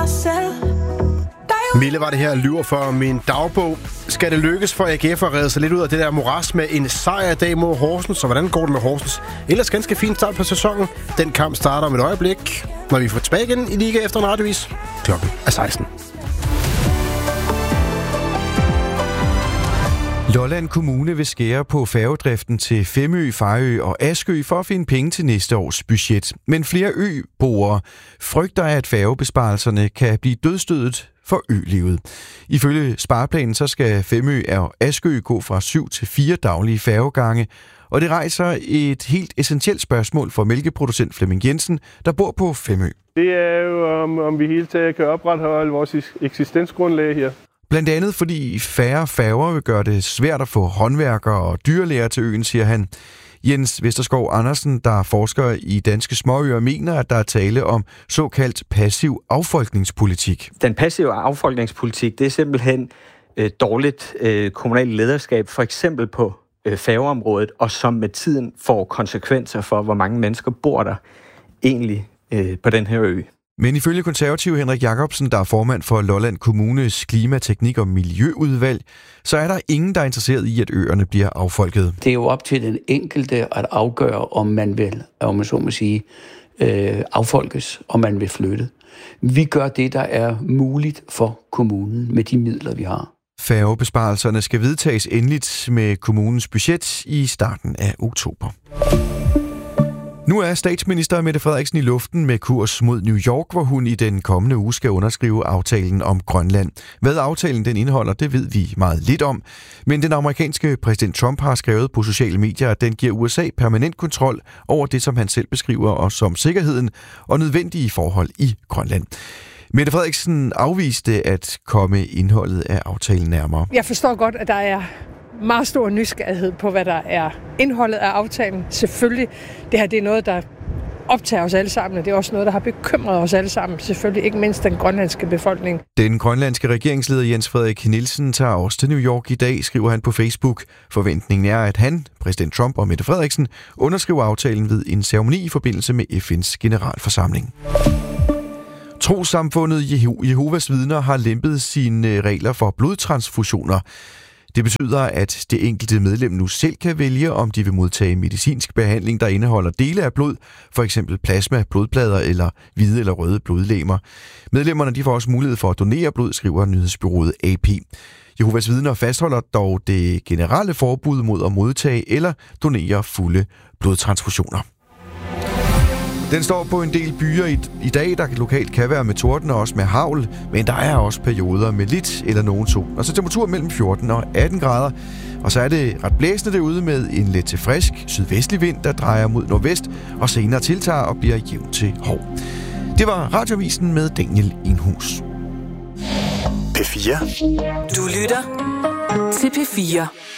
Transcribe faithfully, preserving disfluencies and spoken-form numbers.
dig selv. Mille var det her, lyver for min dagbog. Skal det lykkes for A G F at redde sig lidt ud af det der moras med en sejr i dag mod Horsens? Så hvordan går det med Horsens? Ellers ganske fint start på sæsonen. Den kamp starter om et øjeblik, når vi får tilbage igen i Liga efter en radiovis. Klokken er seksten. Lolland Kommune vil skære på færgedriften til Femø, Fejø og Askø for at finde penge til næste års budget. Men flere øboere frygter, at færgebesparelserne kan blive dødsstødet for ølivet. Ifølge spareplanen så skal Femø og Askø gå fra syv til fire daglige færgegange, og det rejser et helt essentielt spørgsmål for mælkeproducent Flemming Jensen, der bor på Femø. Det er jo, om, om vi hele taget kan opretholde vores eksistensgrundlag her. Blandt andet fordi færre færger vil gøre det svært at få håndværkere og dyrlæger til øen, siger han. Jens Vesterskov Andersen, der er forsker i Danske Småøer, mener, at der er tale om såkaldt passiv affolkningspolitik. Den passive affolkningspolitik, det er simpelthen øh, dårligt øh, kommunalt lederskab, for eksempel på øh, færgeområdet, og som med tiden får konsekvenser for, hvor mange mennesker bor der egentlig øh, på den her ø. Men ifølge konservativ Henrik Jacobsen, der er formand for Lolland Kommunes Klima-, Teknik- og Miljøudvalg, så er der ingen, der er interesseret i, at øerne bliver affolket. Det er jo op til den enkelte at afgøre, om man vil, om man så må sige, øh, affolkes, om man vil flytte. Vi gør det, der er muligt for kommunen med de midler, vi har. Færgebesparelserne skal vedtages endeligt med kommunens budget i starten af oktober. Nu er statsminister Mette Frederiksen i luften med kurs mod New York, hvor hun i den kommende uge skal underskrive aftalen om Grønland. Hvad aftalen den indeholder, det ved vi meget lidt om. Men den amerikanske præsident Trump har skrevet på sociale medier, at den giver U S A permanent kontrol over det, som han selv beskriver og som sikkerheden og nødvendige forhold i Grønland. Mette Frederiksen afviste at komme indholdet af aftalen nærmere. Jeg forstår godt, at der er meget stor nysgerrighed på, hvad der er indholdet af aftalen. Selvfølgelig, det her det er noget, der optager os alle sammen, og det er også noget, der har bekymret os alle sammen. Selvfølgelig ikke mindst den grønlandske befolkning. Den grønlandske regeringsleder Jens Frederik Nielsen tager også til New York i dag, skriver han på Facebook. Forventningen er, at han, præsident Trump og Mette Frederiksen underskriver aftalen ved en ceremoni i forbindelse med F N's generalforsamling. Trossamfundet Jeho- Jehovas Vidner har lempet sine regler for blodtransfusioner. Det betyder, at det enkelte medlem nu selv kan vælge, om de vil modtage medicinsk behandling, der indeholder dele af blod, for eksempel plasma, blodplader eller hvide eller røde blodlegemer. Medlemmerne de får også mulighed for at donere blod, skriver nyhedsbureauet A P. Jehovas Vidner fastholder dog det generelle forbud mod at modtage eller donere fulde blodtransfusioner. Den står på en del byer i, i dag, der lokalt kan være med torden og også med hagl, men der er også perioder med lidt eller nogen sol. Og så temperatur mellem fjorten og atten grader, og så er det ret blæsende derude med en let til frisk sydvestlig vind, der drejer mod nordvest og senere tiltager og bliver jævn til hård. Det var Radioavisen med Daniel Inhus. P fire. Du lytter til P fire.